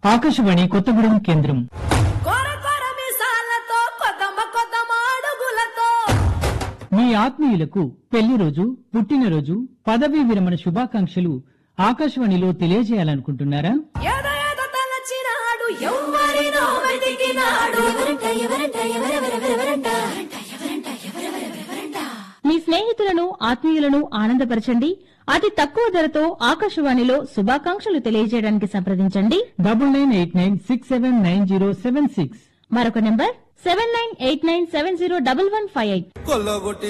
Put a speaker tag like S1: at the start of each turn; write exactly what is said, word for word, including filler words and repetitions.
S1: ఆకాశవాణి కొత్తగూడెం కేంద్రం. మీ ఆత్మీయులకు పెళ్లి రోజు, పుట్టినరోజు, పదవీ విరమణ శుభాకాంక్షలు ఆకాశవాణిలో తెలియజేయాలనుకుంటున్నారా?
S2: మీ స్నేహితులను, ఆత్మీయులను ఆనందపరచండి. అతి తక్కువ ధరతో ఆకాశవాణిలో శుభాకాంక్షలు తెలియజేయడానికి సంప్రదించండి.
S1: Double nine eight nine six seven nine zero seven six.
S2: మరొక number seven nine eight nine seven zero double one five eight.